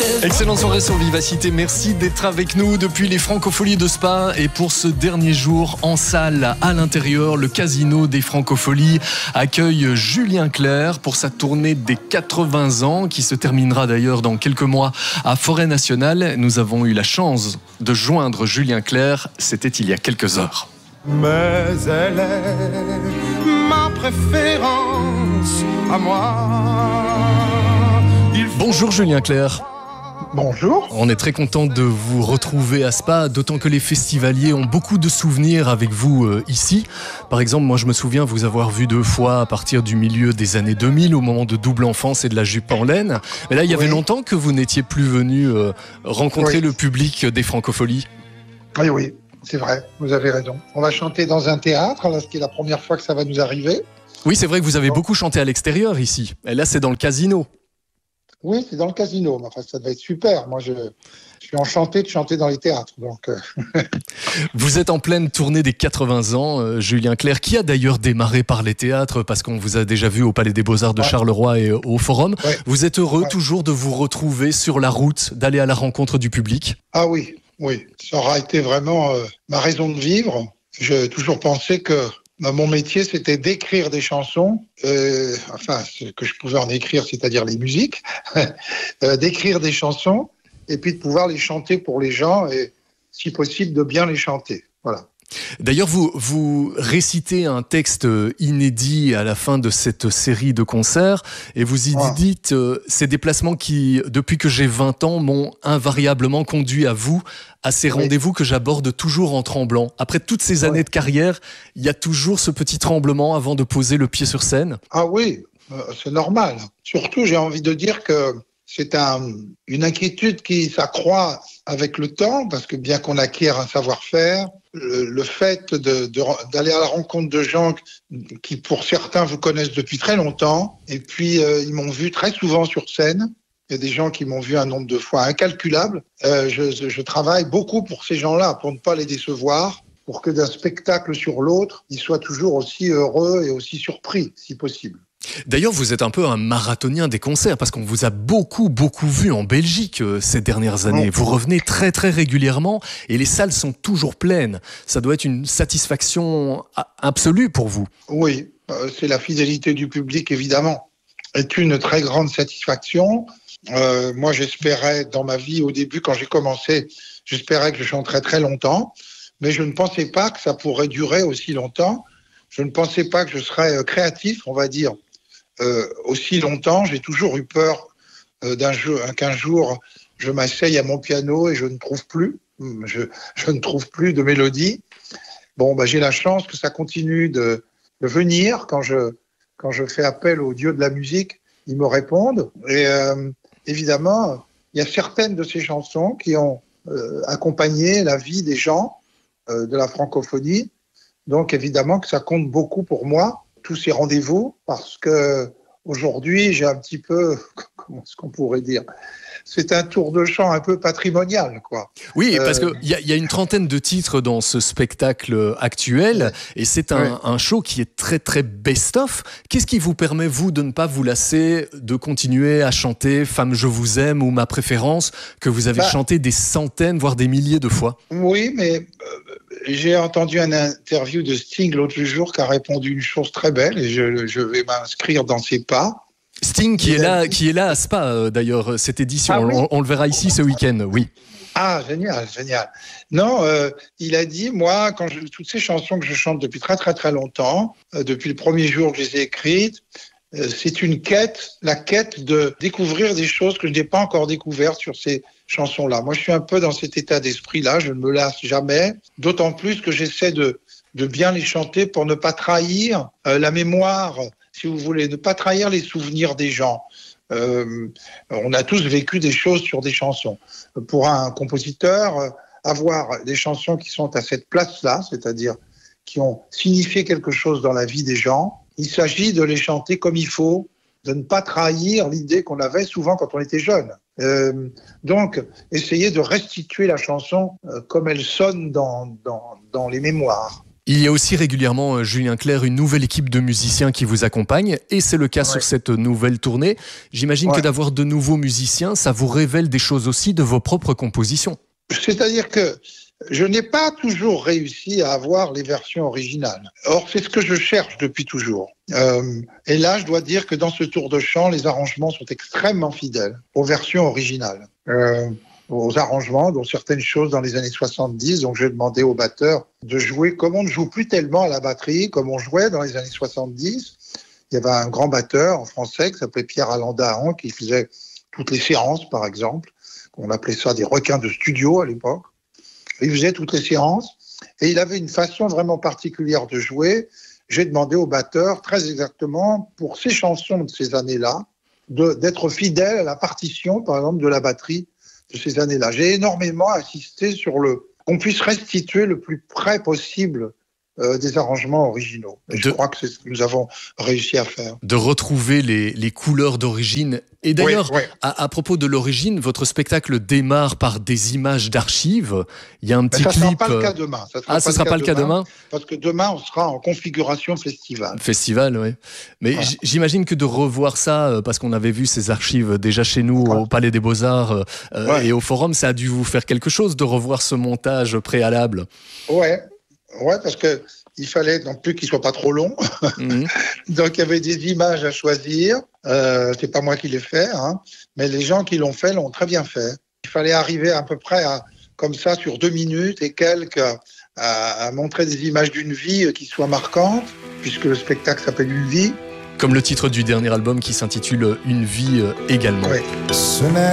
Excellente soirée sur Vivacité, merci d'être avec nous depuis les Francopholies de Spa. Et pour ce dernier jour en salle à l'intérieur, le Casino des Francopholies accueille Julien Clerc pour sa tournée des 80 ans qui se terminera d'ailleurs dans quelques mois à Forêt Nationale. Nous avons eu la chance de joindre Julien Clerc, c'était il y a quelques heures. Mais elle est ma préférence à moi. Bonjour Julien Clerc. Bonjour. On est très content de vous retrouver à Spa, d'autant que les festivaliers ont beaucoup de souvenirs avec vous ici. Par exemple, moi je me souviens vous avoir vu 2 fois à partir du milieu des années 2000 au moment de Double Enfance et de la jupe en laine. Mais là, il y avait longtemps que vous n'étiez plus venu rencontrer le public des Francopholies. Oui, c'est vrai, vous avez raison. On va chanter dans un théâtre, là, ce qui est la première fois que ça va nous arriver. Oui, c'est vrai que vous avez beaucoup chanté à l'extérieur ici. Et là, c'est dans le Casino. Oui, c'est dans le Casino. Enfin, ça devait être super. Moi, je suis enchanté de chanter dans les théâtres. Donc, Vous êtes en pleine tournée des 80 ans, Julien Clerc, qui a d'ailleurs démarré par les théâtres, parce qu'on vous a déjà vu au Palais des Beaux-Arts de Charleroi et au Forum. Ouais. Vous êtes heureux toujours de vous retrouver sur la route, d'aller à la rencontre du public? Ah oui. Ça aura été vraiment ma raison de vivre. J'ai toujours pensé que mon métier, c'était d'écrire des chansons, ce que je pouvais en écrire, c'est-à-dire les musiques, d'écrire des chansons et puis de pouvoir les chanter pour les gens et, si possible, de bien les chanter. Voilà. D'ailleurs, vous récitez un texte inédit à la fin de cette série de concerts et vous y dites ces déplacements qui, depuis que j'ai 20 ans, m'ont invariablement conduit à vous, à ces rendez-vous que j'aborde toujours en tremblant. Après toutes ces années de carrière, il y a toujours ce petit tremblement avant de poser le pied sur scène? Ah oui, c'est normal. Surtout, j'ai envie de dire que c'est une inquiétude qui s'accroît avec le temps, parce que bien qu'on acquiert un savoir-faire, le fait d'aller à la rencontre de gens qui, pour certains, vous connaissent depuis très longtemps, et puis ils m'ont vu très souvent sur scène. Il y a des gens qui m'ont vu un nombre de fois incalculable. Je travaille beaucoup pour ces gens-là, pour ne pas les décevoir, pour que d'un spectacle sur l'autre, ils soient toujours aussi heureux et aussi surpris, si possible. D'ailleurs, vous êtes un peu un marathonien des concerts, parce qu'on vous a beaucoup vu en Belgique ces dernières années. Vous revenez très régulièrement et les salles sont toujours pleines. Ça doit être une satisfaction absolue pour vous. Oui, c'est la fidélité du public, évidemment. C'est une très grande satisfaction. Moi, j'espérais, dans ma vie, au début, quand j'ai commencé, j'espérais que je chanterais très longtemps, mais je ne pensais pas que ça pourrait durer aussi longtemps. Je ne pensais pas que je serais créatif, on va dire, aussi longtemps. J'ai toujours eu peur qu'un jour je m'asseye à mon piano et je ne trouve plus. Je ne trouve plus de mélodie. J'ai la chance que ça continue de venir. Quand je fais appel aux dieux de la musique, ils me répondent. Et évidemment, il y a certaines de ces chansons qui ont accompagné la vie des gens de la francophonie. Donc évidemment que ça compte beaucoup pour moi, tous ces rendez-vous, parce que aujourd'hui j'ai un petit peu, comment est-ce qu'on pourrait dire, c'est un tour de chant un peu patrimonial, quoi. Oui, parce qu'il y a une trentaine de titres dans ce spectacle actuel, et c'est un show qui est très best-of. Qu'est-ce qui vous permet, vous, de ne pas vous lasser, de continuer à chanter « Femme, je vous aime » ou « Ma préférence », que vous avez chanté des centaines, voire des milliers de fois? Oui, mais j'ai entendu une interview de Sting l'autre jour qui a répondu une chose très belle, et je vais m'inscrire dans ses pas. Sting qui est là à Spa d'ailleurs, cette édition, on le verra ici ce week-end, oui. Ah, génial. Non, il a dit, moi, toutes ces chansons que je chante depuis très longtemps, depuis le premier jour que je les ai écrites, c'est la quête de découvrir des choses que je n'ai pas encore découvertes sur ces chansons-là. Moi, je suis un peu dans cet état d'esprit-là, je ne me lasse jamais, d'autant plus que j'essaie de bien les chanter pour ne pas trahir la mémoire, si vous voulez, ne pas trahir les souvenirs des gens. On a tous vécu des choses sur des chansons. Pour un compositeur, avoir des chansons qui sont à cette place-là, c'est-à-dire qui ont signifié quelque chose dans la vie des gens, il s'agit de les chanter comme il faut, de ne pas trahir l'idée qu'on avait souvent quand on était jeune. Donc, essayer de restituer la chanson comme elle sonne dans les mémoires. Il y a aussi régulièrement, Julien Clerc, une nouvelle équipe de musiciens qui vous accompagne, et c'est le cas sur cette nouvelle tournée. J'imagine que d'avoir de nouveaux musiciens, ça vous révèle des choses aussi de vos propres compositions. C'est-à-dire que je n'ai pas toujours réussi à avoir les versions originales. Or, c'est ce que je cherche depuis toujours. Et là, je dois dire que dans ce tour de chant, les arrangements sont extrêmement fidèles aux versions originales. Aux arrangements, dont certaines choses dans les années 70. Donc, j'ai demandé au batteur de jouer comme on ne joue plus tellement à la batterie, comme on jouait dans les années 70. Il y avait un grand batteur en français qui s'appelait Pierre Alandahan, qui faisait toutes les séances, par exemple. On appelait ça des requins de studio à l'époque. Il faisait toutes les séances et il avait une façon vraiment particulière de jouer. J'ai demandé au batteur, très exactement, pour ces chansons de ces années-là, d'être fidèle à la partition, par exemple, de la batterie de ces années-là. J'ai énormément insisté sur qu'on puisse restituer le plus près possible des arrangements originaux. Et je crois que c'est ce que nous avons réussi à faire. De retrouver les couleurs d'origine. Et d'ailleurs, à propos de l'origine, votre spectacle démarre par des images d'archives. Il y a un petit clip. Ça ne sera pas le cas demain. Ce ne sera pas le cas demain. Parce que demain, on sera en configuration festival. Festival, oui. Mais j'imagine que de revoir ça, parce qu'on avait vu ces archives déjà chez nous au Palais des Beaux-Arts et au Forum, ça a dû vous faire quelque chose de revoir ce montage préalable. Ouais, parce que il fallait non plus qu'il soit pas trop long. Donc il y avait des images à choisir. C'est pas moi qui l'ai fait, mais les gens qui l'ont fait l'ont très bien fait. Il fallait arriver à peu près comme ça sur 2 minutes et quelques à montrer des images d'une vie qui soient marquantes, puisque le spectacle s'appelle Une vie. Comme le titre du dernier album qui s'intitule Une vie également. Oui.